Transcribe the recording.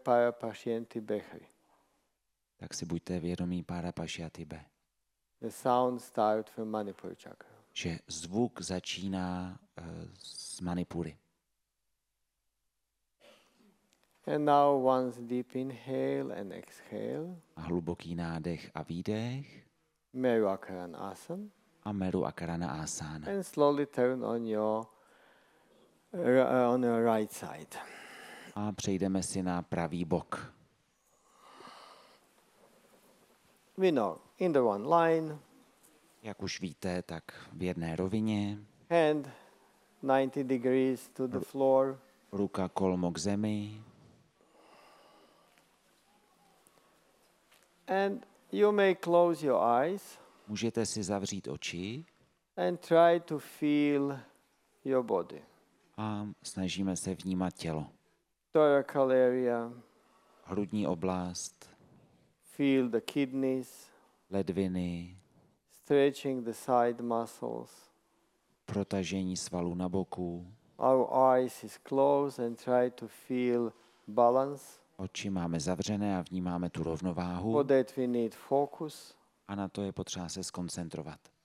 Parapashyanti Behri. Tak si buďte vědomí Parapashyanti Be, The sound starts from Manipur chakra. že zvuk začíná z Manipury. And now once deep inhale and exhale. A hluboký nádech a výdech. Meru Akarana Asana. A Meru Akarana Asana. And slowly turn on your right side. A přejdeme si na pravý bok. We know, in the one line. Jak už víte, tak v jedné rovině. Hand 90 degrees to the floor. Ruka kolmo k zemi. And you may close your eyes. Můžete si zavřít oči. And try to feel your body. A snažíme se vnímat tělo. Thoracal area. Hrudní oblast. Feel the kidneys. Ledviny. Stretching the side muscles. Protažení svalů na boku. Our eyes is closed and try to feel balance. Oči máme zavřené a vnímáme tu rovnováhu. For that we need focus. A na to je potřeba se skoncentrovat.